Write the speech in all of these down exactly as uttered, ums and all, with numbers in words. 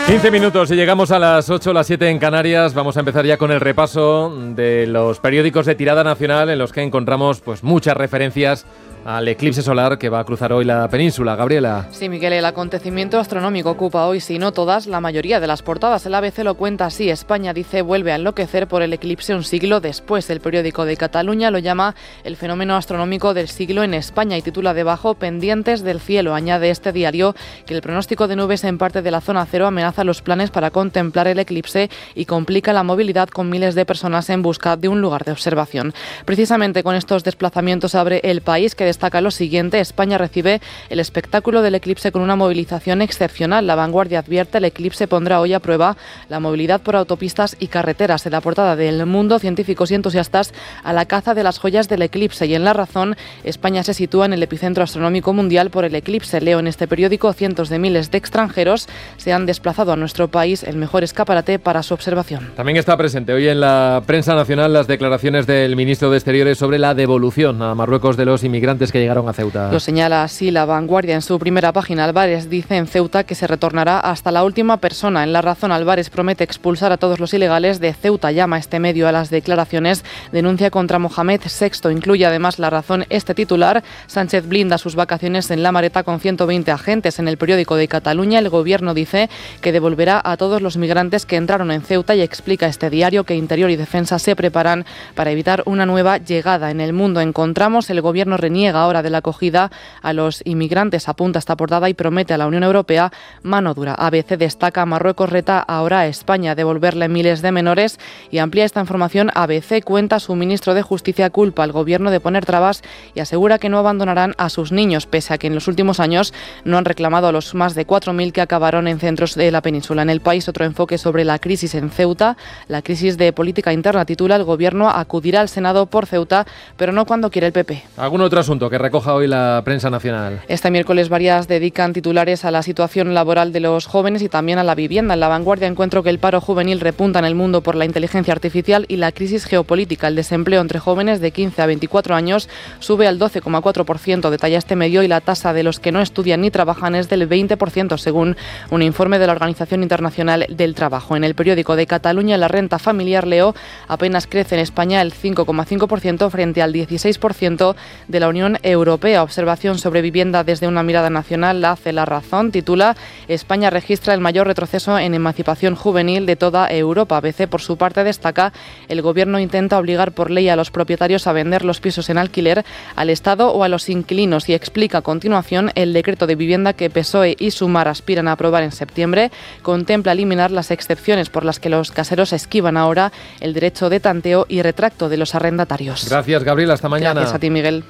quince minutos y llegamos a las ocho, las siete en Canarias. Vamos a empezar ya con el repaso de los periódicos de tirada nacional en los que encontramos pues muchas referencias al eclipse solar que va a cruzar hoy la península. Gabriela. Sí, Miguel, el acontecimiento astronómico ocupa hoy, si no todas, la mayoría de las portadas. El A B C lo cuenta así: España, dice, vuelve a enloquecer por el eclipse un siglo después. El periódico de Cataluña lo llama el fenómeno astronómico del siglo en España y titula debajo: pendientes del cielo. Añade este diario que el pronóstico de nubes en parte de la zona cero amenaza los planes para contemplar el eclipse y complica la movilidad, con miles de personas en busca de un lugar de observación. Precisamente con estos desplazamientos abre El País, que destaca lo siguiente: España recibe el espectáculo del eclipse con una movilización excepcional. La Vanguardia advierte: el eclipse pondrá hoy a prueba la movilidad por autopistas y carreteras. En la portada del Mundo, científicos y entusiastas a la caza de las joyas del eclipse. Y en La Razón, España se sitúa en el epicentro astronómico mundial por el eclipse. Leo en este periódico: cientos de miles de extranjeros se han desplazado a nuestro país, el mejor escaparate para su observación. También está presente hoy en la prensa nacional las declaraciones del ministro de Exteriores sobre la devolución a Marruecos de los inmigrantes que llegaron a Ceuta. Lo señala así La Vanguardia en su primera página. Álvarez dice en Ceuta que se retornará hasta la última persona. En La Razón, Álvarez promete expulsar a todos los ilegales de Ceuta. Llama este medio a las declaraciones. Denuncia contra Mohamed sexto. Incluye además La Razón este titular: Sánchez blinda sus vacaciones en La Mareta con ciento veinte agentes. En el periódico de Cataluña, el gobierno dice que devolverá a todos los migrantes que entraron en Ceuta y explica este diario que Interior y Defensa se preparan para evitar una nueva llegada. En El Mundo encontramos: el gobierno reniega ahora de la acogida a los inmigrantes, apunta esta portada, y promete a la Unión Europea mano dura. A B C destaca: Marruecos reta ahora a España a devolverle miles de menores, y amplía esta información. A B C cuenta: su ministro de Justicia culpa al gobierno de poner trabas y asegura que no abandonarán a sus niños, pese a que en los últimos años no han reclamado a los más de cuatro mil que acabaron en centros de la península. En El País, otro enfoque sobre la crisis en Ceuta, la crisis de política interna, titula: el gobierno acudirá al Senado por Ceuta, pero no cuando quiere el P P. ¿Algún otro asunto que recoja hoy la prensa nacional? Este miércoles varias dedican titulares a la situación laboral de los jóvenes y también a la vivienda. En La Vanguardia encuentro que el paro juvenil repunta en el mundo por la inteligencia artificial y la crisis geopolítica. El desempleo entre jóvenes de quince a veinticuatro años sube al doce coma cuatro por ciento, detalla este medio, y la tasa de los que no estudian ni trabajan es del veinte por ciento, según un informe de la Organización Internacional del Trabajo. En el periódico de Cataluña, la renta familiar, leo, apenas crece en España el cinco coma cinco por ciento frente al dieciséis por ciento de la Unión Europea. Observación sobre vivienda desde una mirada nacional la hace La Razón, titula: España registra el mayor retroceso en emancipación juvenil de toda Europa. A B C, por su parte, destaca: el gobierno intenta obligar por ley a los propietarios a vender los pisos en alquiler al Estado o a los inquilinos, y explica a continuación: el decreto de vivienda que P S O E y Sumar aspiran a aprobar en septiembre contempla eliminar las excepciones por las que los caseros esquivan ahora el derecho de tanteo y retracto de los arrendatarios. Gracias, Gabriela. Hasta mañana. Gracias a ti, Miguel.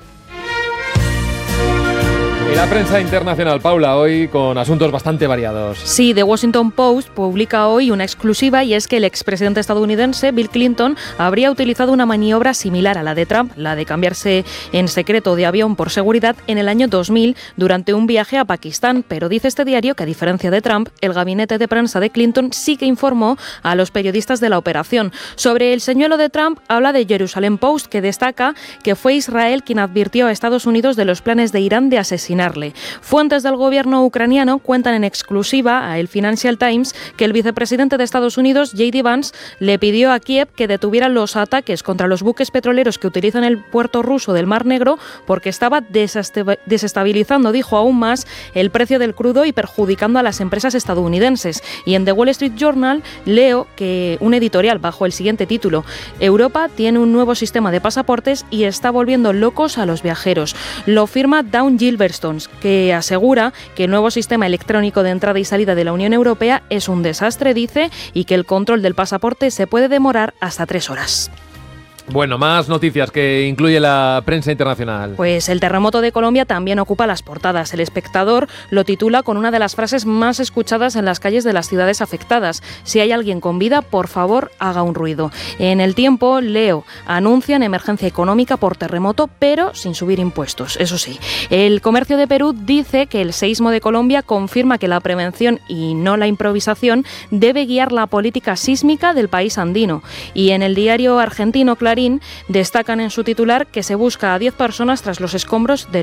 Y la prensa internacional, Paula, hoy con asuntos bastante variados. Sí, The Washington Post publica hoy una exclusiva, y es que el expresidente estadounidense Bill Clinton habría utilizado una maniobra similar a la de Trump, la de cambiarse en secreto de avión por seguridad en el año dos mil durante un viaje a Pakistán. Pero dice este diario que, a diferencia de Trump, el gabinete de prensa de Clinton sí que informó a los periodistas de la operación. Sobre el señuelo de Trump habla The Jerusalem Post, que destaca que fue Israel quien advirtió a Estados Unidos de los planes de Irán de asesinar. Fuentes del gobierno ucraniano cuentan en exclusiva a el Financial Times que el vicepresidente de Estados Unidos, J D Vance, le pidió a Kiev que detuviera los ataques contra los buques petroleros que utilizan el puerto ruso del Mar Negro, porque estaba desestabilizando, dijo, aún más el precio del crudo y perjudicando a las empresas estadounidenses. Y en The Wall Street Journal leo que un editorial bajo el siguiente título: Europa tiene un nuevo sistema de pasaportes y está volviendo locos a los viajeros. Lo firma Dawn Gilberstone, que asegura que el nuevo sistema electrónico de entrada y salida de la Unión Europea es un desastre, dice, y que el control del pasaporte se puede demorar hasta tres horas. Bueno, más noticias que incluye la prensa internacional. Pues el terremoto de Colombia también ocupa las portadas. El Espectador lo titula con una de las frases más escuchadas en las calles de las ciudades afectadas: si hay alguien con vida, por favor, haga un ruido. En El Tiempo leo: anuncian emergencia económica por terremoto, pero sin subir impuestos. Eso sí, El Comercio de Perú dice que el seísmo de Colombia confirma que la prevención y no la improvisación debe guiar la política sísmica del país andino. Y en el diario argentino Clarín destacan en su titular que se busca a diez personas tras los escombros de